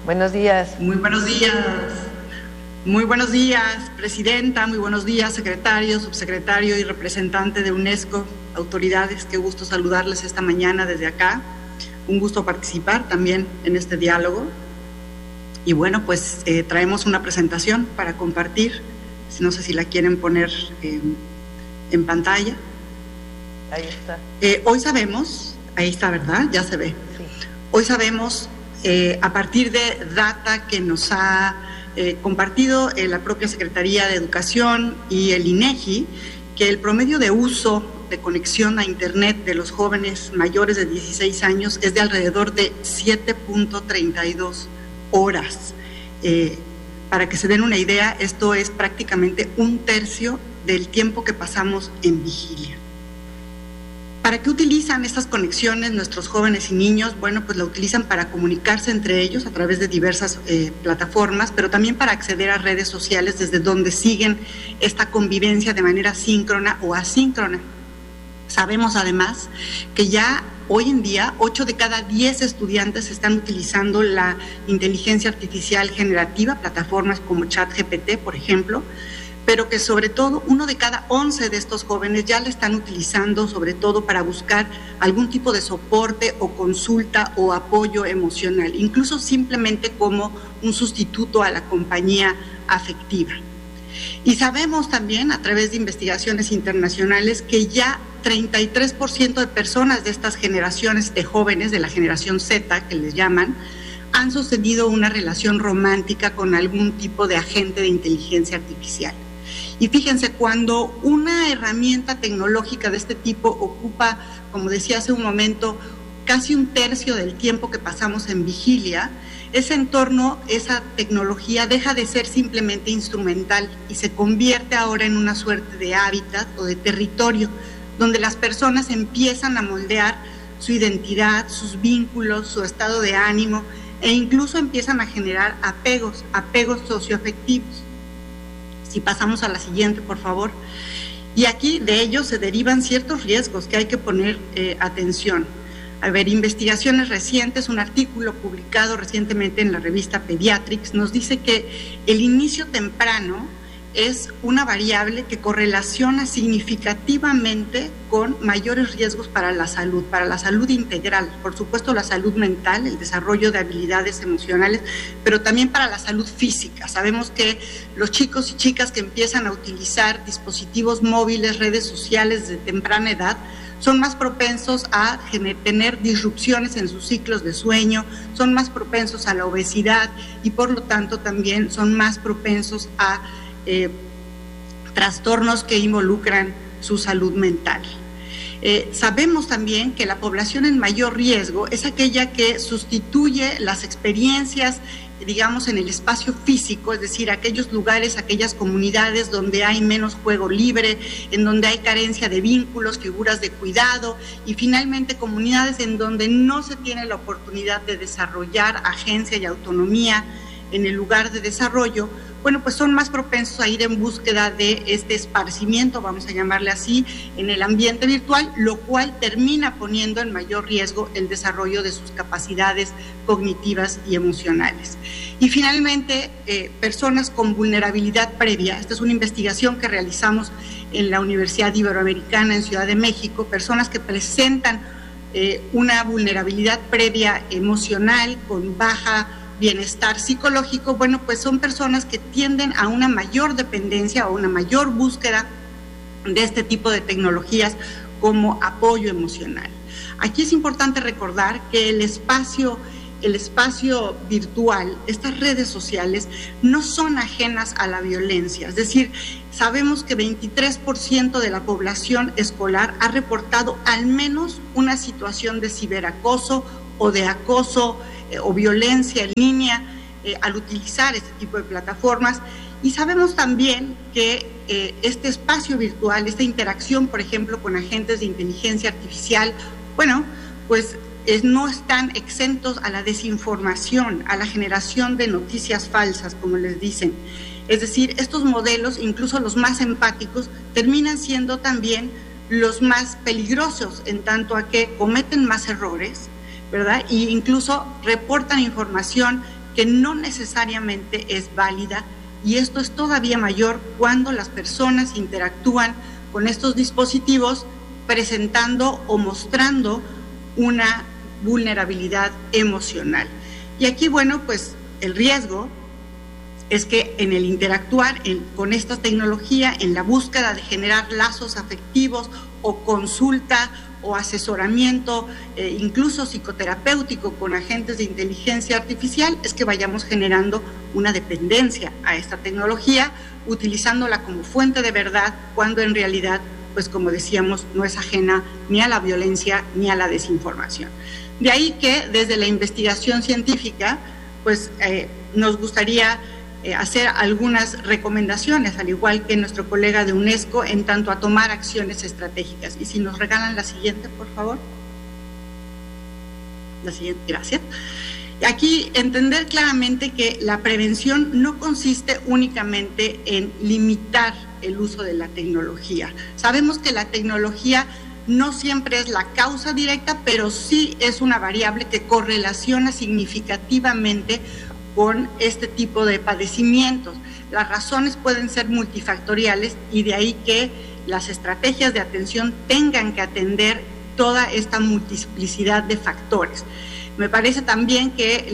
Buenos días. Muy buenos días. Muy buenos días, presidenta. Muy buenos días, secretario, subsecretario y representante de UNESCO, autoridades. Qué gusto saludarles esta mañana desde acá. Un gusto participar también en este diálogo. Y bueno, pues traemos una presentación para compartir. No sé si la quieren poner en pantalla. Ahí está. Hoy sabemos, ahí está, ¿verdad? Ya se ve. Sí. Hoy sabemos, a partir de data que nos ha compartido la propia Secretaría de Educación y el INEGI, que el promedio de uso de conexión a Internet de los jóvenes mayores de 16 años es de alrededor de 7.32 horas. Para que se den una idea, esto es prácticamente un tercio del tiempo que pasamos en vigilia. ¿Para qué utilizan estas conexiones nuestros jóvenes y niños? Bueno, pues la utilizan para comunicarse entre ellos a través de diversas plataformas, pero también para acceder a redes sociales desde donde siguen esta convivencia de manera síncrona o asíncrona. Sabemos además que ya hoy en día 8 de cada 10 estudiantes están utilizando la inteligencia artificial generativa, plataformas como ChatGPT, por ejemplo, pero que sobre todo 1 de cada 11 de estos jóvenes ya la están utilizando sobre todo para buscar algún tipo de soporte o consulta o apoyo emocional, incluso simplemente como un sustituto a la compañía afectiva. Y sabemos también a través de investigaciones internacionales que ya 33% de personas de estas generaciones de jóvenes, de la generación Z que les llaman, han sostenido una relación romántica con algún tipo de agente de inteligencia artificial. Y fíjense, cuando una herramienta tecnológica de este tipo ocupa, como decía hace un momento, casi un tercio del tiempo que pasamos en vigilia, ese entorno, esa tecnología deja de ser simplemente instrumental y se convierte ahora en una suerte de hábitat o de territorio donde las personas empiezan a moldear su identidad, sus vínculos, su estado de ánimo e incluso empiezan a generar apegos socioafectivos. Si pasamos a la siguiente, por favor. Y aquí de ello se derivan ciertos riesgos que hay que poner atención. A ver, investigaciones recientes, un artículo publicado recientemente en la revista Pediatrics nos dice que el inicio temprano es una variable que correlaciona significativamente con mayores riesgos para la salud integral, por supuesto la salud mental, el desarrollo de habilidades emocionales, pero también para la salud física. Sabemos que los chicos y chicas que empiezan a utilizar dispositivos móviles, redes sociales de temprana edad, son más propensos a tener disrupciones en sus ciclos de sueño, son más propensos a la obesidad y por lo tanto también son más propensos a trastornos que involucran su salud mental. Sabemos también que la población en mayor riesgo es aquella que sustituye las experiencias, digamos, en el espacio físico, es decir, aquellos lugares, aquellas comunidades donde hay menos juego libre, en donde hay carencia de vínculos, figuras de cuidado y finalmente comunidades en donde no se tiene la oportunidad de desarrollar agencia y autonomía en el lugar de desarrollo. Bueno, pues son más propensos a ir en búsqueda de este esparcimiento, vamos a llamarle así, en el ambiente virtual, lo cual termina poniendo en mayor riesgo el desarrollo de sus capacidades cognitivas y emocionales. Y finalmente, personas con vulnerabilidad previa. Esta es una investigación que realizamos en la Universidad Iberoamericana en Ciudad de México, personas que presentan una vulnerabilidad previa emocional con baja bienestar psicológico. Bueno, pues son personas que tienden a una mayor dependencia o una mayor búsqueda de este tipo de tecnologías como apoyo emocional. Aquí es importante recordar que el espacio virtual, estas redes sociales, no son ajenas a la violencia. Es decir, sabemos que 23% de la población escolar ha reportado al menos una situación de ciberacoso o de acoso o violencia en línea al utilizar este tipo de plataformas. Y sabemos también que este espacio virtual, esta interacción, por ejemplo, con agentes de inteligencia artificial, bueno, pues no están exentos a la desinformación, a la generación de noticias falsas, como les dicen. Es decir, estos modelos, incluso los más empáticos, terminan siendo también los más peligrosos en tanto a que cometen más errores, ¿verdad? E incluso reportan información que no necesariamente es válida, y esto es todavía mayor cuando las personas interactúan con estos dispositivos presentando o mostrando una vulnerabilidad emocional. Y aquí, bueno, pues el riesgo es que en el interactuar con esta tecnología, en la búsqueda de generar lazos afectivos o consulta o asesoramiento, incluso psicoterapéutico con agentes de inteligencia artificial, es que vayamos generando una dependencia a esta tecnología, utilizándola como fuente de verdad, cuando en realidad, pues como decíamos, no es ajena ni a la violencia ni a la desinformación. De ahí que desde la investigación científica, pues nos gustaría hacer algunas recomendaciones, al igual que nuestro colega de UNESCO, en tanto a tomar acciones estratégicas. Y si nos regalan la siguiente, por favor. La siguiente, gracias. Aquí entender claramente que la prevención no consiste únicamente en limitar el uso de la tecnología. Sabemos que la tecnología no siempre es la causa directa, pero sí es una variable que correlaciona significativamente con este tipo de padecimientos. Las razones pueden ser multifactoriales y de ahí que las estrategias de atención tengan que atender toda esta multiplicidad de factores. Me parece también que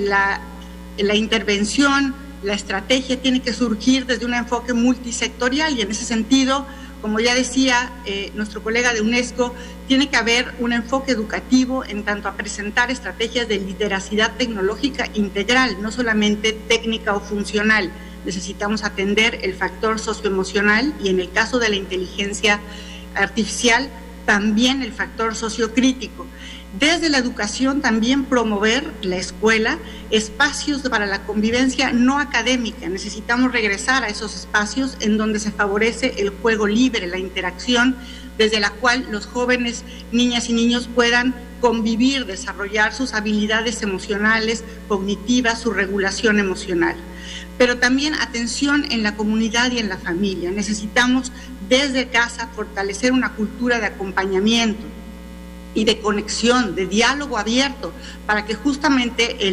la intervención, la estrategia tiene que surgir desde un enfoque multisectorial, y en ese sentido, como ya decía nuestro colega de UNESCO, tiene que haber un enfoque educativo en tanto a presentar estrategias de literacidad tecnológica integral, no solamente técnica o funcional. Necesitamos atender el factor socioemocional y, en el caso de la inteligencia artificial, también el factor sociocrítico. Desde la educación también promover la escuela, espacios para la convivencia no académica. Necesitamos regresar a esos espacios en donde se favorece el juego libre, la interacción, desde la cual los jóvenes, niñas y niños puedan convivir, desarrollar sus habilidades emocionales, cognitivas, su regulación emocional. Pero también atención en la comunidad y en la familia. Necesitamos desde casa fortalecer una cultura de acompañamiento y de conexión, de diálogo abierto, para que justamente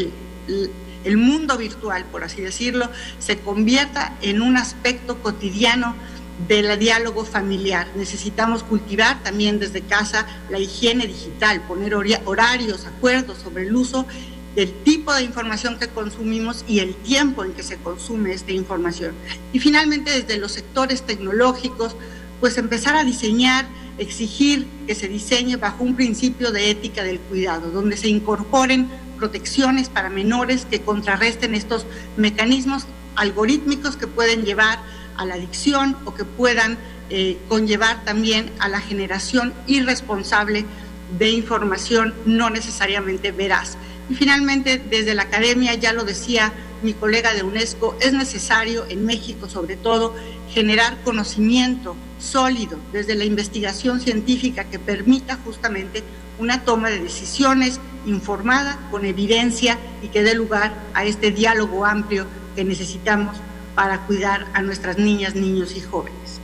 el mundo virtual, por así decirlo, se convierta en un aspecto cotidiano del diálogo familiar. Necesitamos cultivar también desde casa la higiene digital, poner horarios, acuerdos sobre el uso del tipo de información que consumimos y el tiempo en que se consume esta información. Y finalmente, desde los sectores tecnológicos, pues empezar a diseñar, exigir que se diseñe bajo un principio de ética del cuidado, donde se incorporen protecciones para menores que contrarresten estos mecanismos algorítmicos que pueden llevar a la adicción o que puedan conllevar también a la generación irresponsable de información no necesariamente veraz. Y finalmente, desde la academia, ya lo decía mi colega de UNESCO, es necesario en México sobre todo generar conocimiento sólido desde la investigación científica que permita justamente una toma de decisiones informada, con evidencia, y que dé lugar a este diálogo amplio que necesitamos para cuidar a nuestras niñas, niños y jóvenes.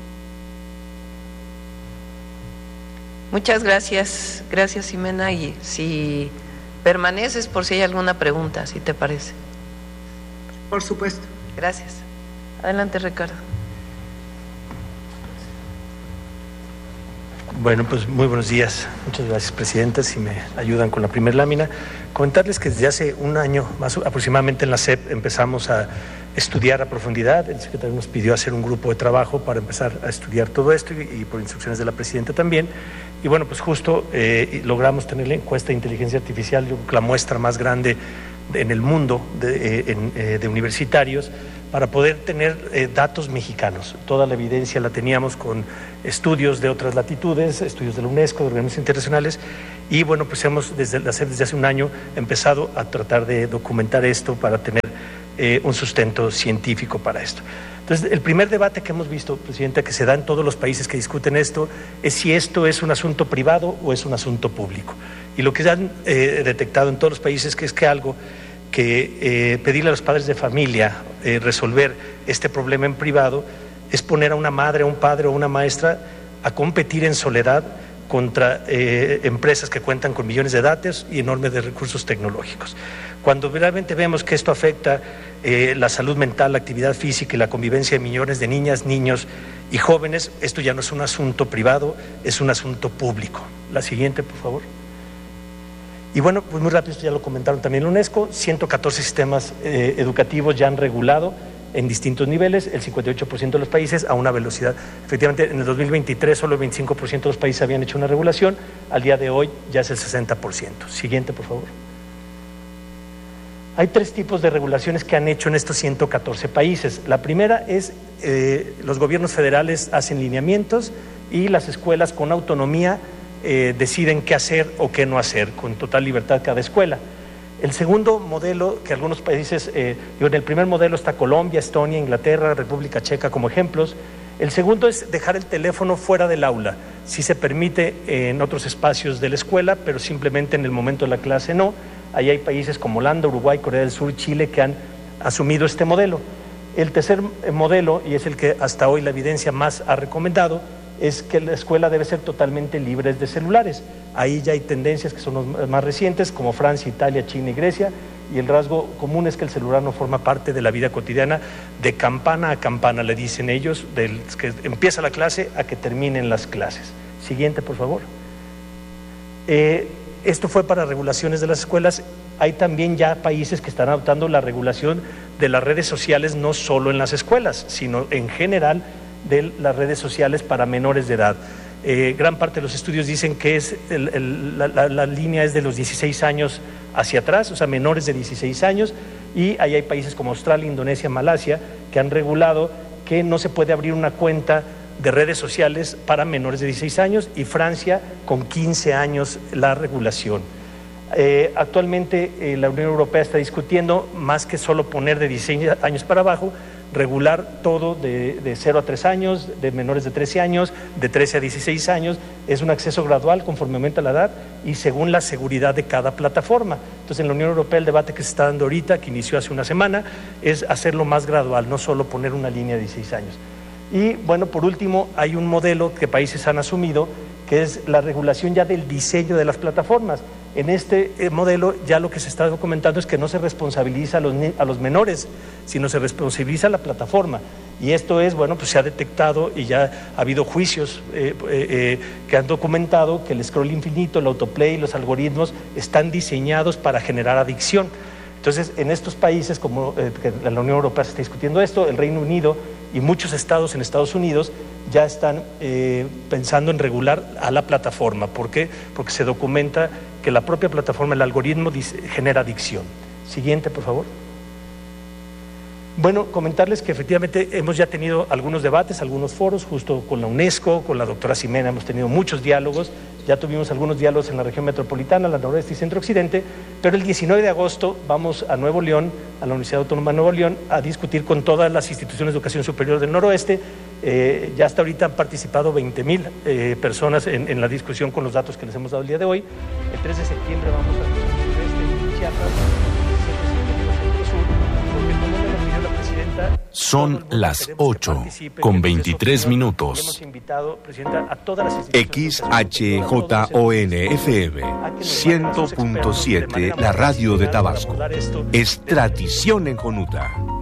Muchas gracias, gracias Ximena, y si permaneces por si hay alguna pregunta, si te parece. Por supuesto. Gracias. Adelante, Ricardo. Bueno, pues muy buenos días. Muchas gracias, Presidenta. Si me ayudan con la primera lámina. Comentarles que desde hace un año, más aproximadamente, en la SEP empezamos a estudiar a profundidad. El secretario nos pidió hacer un grupo de trabajo para empezar a estudiar todo esto y por instrucciones de la Presidenta también. Y bueno, pues justo logramos tener la encuesta de inteligencia artificial, yo creo que la muestra más grande en el mundo de universitarios, para poder tener datos mexicanos. Toda la evidencia la teníamos con estudios de otras latitudes, estudios de la UNESCO, de organismos internacionales, y bueno, pues hemos desde hace un año empezado a tratar de documentar esto para tener un sustento científico para esto. Entonces, el primer debate que hemos visto, Presidenta, que se da en todos los países que discuten esto, es si esto es un asunto privado o es un asunto público. Y lo que se han detectado en todos los países es que algo que pedirle a los padres de familia resolver este problema en privado es poner a una madre, a un padre o a una maestra a competir en soledad contra empresas que cuentan con millones de datos y enormes de recursos tecnológicos. Cuando realmente vemos que esto afecta la salud mental, la actividad física y la convivencia de millones de niñas, niños y jóvenes, esto ya no es un asunto privado, es un asunto público. La siguiente, por favor. Y bueno, pues muy rápido, esto ya lo comentaron también la UNESCO, 114 sistemas educativos ya han regulado en distintos niveles, el 58% de los países a una velocidad. Efectivamente, en el 2023 solo el 25% de los países habían hecho una regulación, al día de hoy ya es el 60%. Siguiente, por favor. Hay 3 tipos de regulaciones que han hecho en estos 114 países. La primera es, los gobiernos federales hacen lineamientos y las escuelas con autonomía deciden qué hacer o qué no hacer, con total libertad cada escuela. El segundo modelo, que algunos países, en el primer modelo está Colombia, Estonia, Inglaterra, República Checa como ejemplos. El segundo es dejar el teléfono fuera del aula. Sí se permite en otros espacios de la escuela, pero simplemente en el momento de la clase no. Ahí hay países como Holanda, Uruguay, Corea del Sur, Chile que han asumido este modelo. El tercer modelo, y es el que hasta hoy la evidencia más ha recomendado, es que la escuela debe ser totalmente libre de celulares. Ahí ya hay tendencias que son los más recientes, como Francia, Italia, China y Grecia, y el rasgo común es que el celular no forma parte de la vida cotidiana de campana a campana, le dicen ellos, del que empieza la clase a que terminen las clases. Siguiente, por favor. Esto fue para regulaciones de las escuelas. Hay también ya países que están adoptando la regulación de las redes sociales, no solo en las escuelas, sino en general de las redes sociales para menores de edad. Gran parte de los estudios dicen que es la línea es de los 16 años hacia atrás, o sea, menores de 16 años, y ahí hay países como Australia, Indonesia, Malasia, que han regulado que no se puede abrir una cuenta de redes sociales para menores de 16 años, y Francia con 15 años la regulación. Actualmente la Unión Europea está discutiendo, más que solo poner de 16 años para abajo, regular todo de 0 a 3 años, de menores de 13 años, de 13 a 16 años. Es un acceso gradual conforme aumenta la edad y según la seguridad de cada plataforma. Entonces, en la Unión Europea el debate que se está dando ahorita, que inició hace una semana, es hacerlo más gradual, no solo poner una línea de 16 años. Y bueno, por último, hay un modelo que países han asumido, que es la regulación ya del diseño de las plataformas. En este modelo ya lo que se está documentando es que no se responsabiliza a los menores, sino se responsabiliza a la plataforma. Y esto es, bueno, pues se ha detectado y ya ha habido juicios que han documentado que el scroll infinito, el autoplay, los algoritmos están diseñados para generar adicción. Entonces, en estos países, como que en la Unión Europea se está discutiendo esto, el Reino Unido y muchos estados en Estados Unidos ya están pensando en regular a la plataforma. ¿Por qué? Porque se documenta que la propia plataforma, el algoritmo, genera adicción. Siguiente, por favor. Bueno, comentarles que efectivamente hemos ya tenido algunos debates, algunos foros, justo con la UNESCO, con la doctora Ximena, hemos tenido muchos diálogos, ya tuvimos algunos diálogos en la región metropolitana, la noroeste y centro-occidente, pero el 19 de agosto vamos a Nuevo León, a la Universidad Autónoma de Nuevo León, a discutir con todas las instituciones de educación superior del noroeste. Ya hasta ahorita han participado 20,000 personas en la discusión con los datos que les hemos dado el día de hoy. El 3 de septiembre vamos a la región sureste, en Chiapas. Son las 8:23 minutos. XHJON-FM 100.7, la radio de Tabasco. Es tradición en Jonuta.